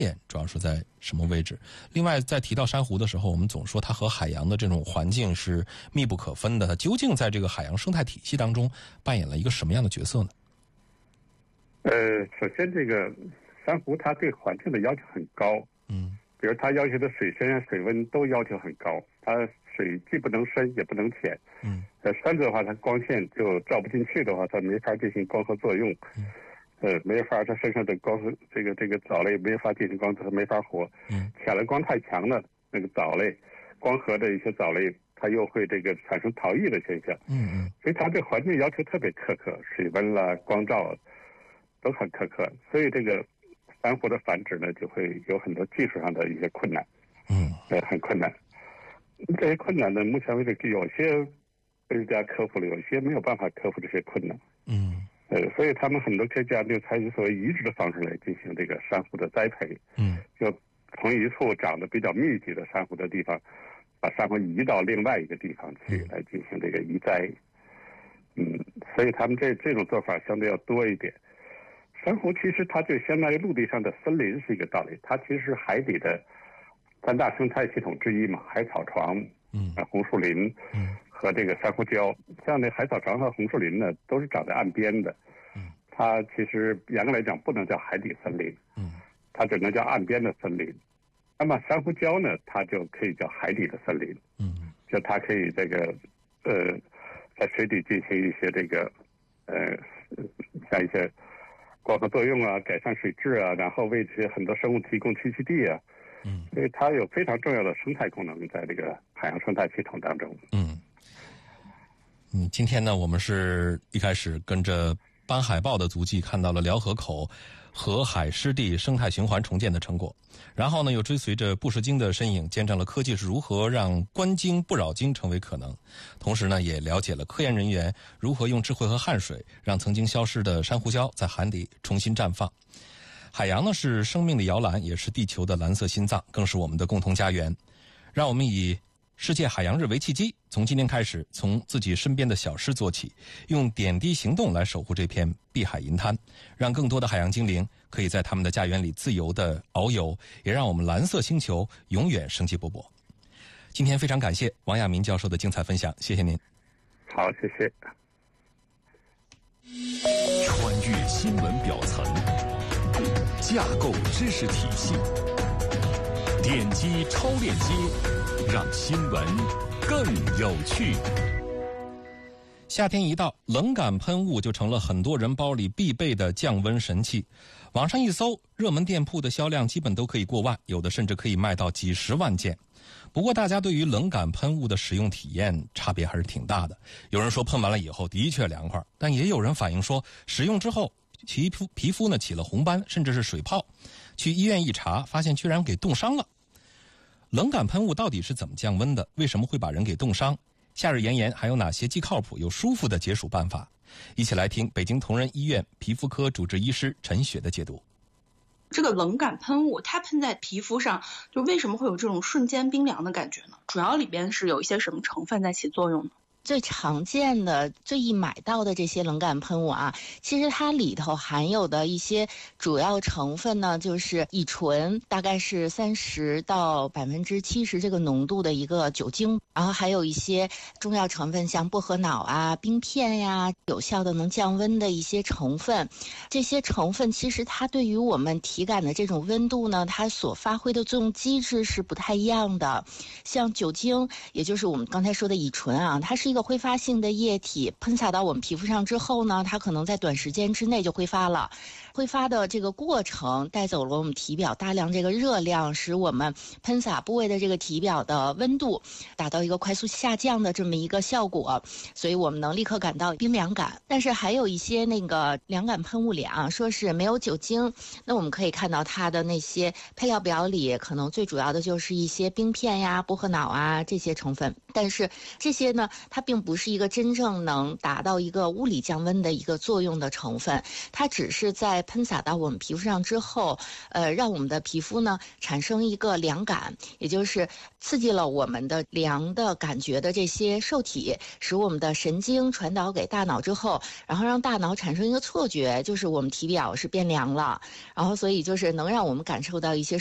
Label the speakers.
Speaker 1: 主要是在什么位置？另外，在提到珊瑚的时候，我们总说它和海洋的这种环境是密不可分的。它究竟在这个海洋生态体系当中扮演了一个什么样的角色呢？
Speaker 2: 首先这个珊瑚它对环境的要求很高，比如它要求的水深、水温都要求很高，它水既不能深也不能浅，深的话它光线就照不进去的话，它没法进行光合作用，没法，它身上的光合这个藻类没法进行光合，没法活，浅了光太强了，那个藻类光合的一些藻类它又会这个产生逃逸的现象，所以它对环境要求特别苛刻，水温啦、光照都很苛刻，所以这个珊瑚的繁殖呢，就会有很多技术上的一些困难，很困难。这些困难呢，目前为止有些科学家克服了，有些没有办法克服这些困难。所以他们很多科学家就采取所谓移植的方式来进行这个珊瑚的栽培。就从一处长得比较密集的珊瑚的地方，把珊瑚移到另外一个地方去来进行这个移栽。所以他们这种做法相对要多一点。珊瑚其实它就相当于陆地上的森林是一个道理，它其实是海底的3大生态系统之一嘛，海草床、红树林和这个珊瑚礁。像那海草床和红树林呢，都是长在岸边的，它其实严格来讲不能叫海底森林，它只能叫岸边的森林。那么珊瑚礁呢，它就可以叫海底的森林，就它可以这个在水底进行一些这个像一些光合作用啊，改善水质啊，然后为这些很多生物提供栖息地啊，所以它有非常重要的生态功能在这个海洋生态系统当中。
Speaker 1: 今天呢，我们是一开始跟着斑海豹的足迹看到了辽河口河海湿地生态循环重建的成果，然后呢又追随着布什鲸的身影，见证了科技是如何让观鲸不扰鲸成为可能，同时呢也了解了科研人员如何用智慧和汗水让曾经消失的珊瑚礁在海底重新绽放。海洋呢是生命的摇篮，也是地球的蓝色心脏，更是我们的共同家园。让我们以世界海洋日为契机，从今天开始，从自己身边的小事做起，用点滴行动来守护这片碧海银滩，让更多的海洋精灵可以在他们的家园里自由地遨游，也让我们蓝色星球永远生机勃勃。今天非常感谢王亚民教授的精彩分享，谢谢您。
Speaker 2: 好，谢谢。
Speaker 3: 穿越新闻表层，架构知识体系，点击超链接，让新闻更有趣。
Speaker 1: 夏天一到，冷感喷雾就成了很多人包里必备的降温神器。网上一搜，热门店铺的销量基本都可以过万，有的甚至可以卖到几十万件。不过大家对于冷感喷雾的使用体验差别还是挺大的。有人说喷完了以后的确凉快，但也有人反映说使用之后皮肤呢起了红斑，甚至是水泡。去医院一查，发现居然给冻伤了。冷感喷雾到底是怎么降温的？为什么会把人给冻伤？夏日炎炎还有哪些既靠谱又舒服的解暑办法？一起来听北京同仁医院皮肤科主治医师陈雪的解读。
Speaker 4: 这个冷感喷雾它喷在皮肤上，就为什么会有这种瞬间冰凉的感觉呢？主要里边是有一些什么成分在起作用呢？
Speaker 5: 最常见的、最易买到的这些冷感喷雾啊，其实它里头含有的一些主要成分呢，就是乙醇，大概是30%到70%这个浓度的一个酒精，然后还有一些中药成分，像薄荷脑啊、冰片呀，有效的能降温的一些成分。这些成分其实它对于我们体感的这种温度呢，它所发挥的作用机制是不太一样的。像酒精，也就是我们刚才说的乙醇啊，它是一个挥发性的液体，喷洒到我们皮肤上之后呢，它可能在短时间之内就挥发了。挥发的这个过程带走了我们体表大量这个热量，使我们喷洒部位的这个体表的温度达到一个快速下降的这么一个效果，所以我们能立刻感到冰凉感。但是还有一些那个凉感喷雾里啊，说是没有酒精，那我们可以看到它的那些配料表里可能最主要的就是一些冰片呀、薄荷脑啊这些成分。 但是这些呢，它并不是一个真正能达到一个物理降温的一个作用的成分，它只是在喷洒到我们皮肤上之后，让我们的皮肤呢产生一个凉感，也就是刺激了我们的凉的感觉的这些受体，使我们的神经传导给大脑之后，然后让大脑产生一个错觉，就是我们体表是变凉了，然后所以就是能让我们感受到一些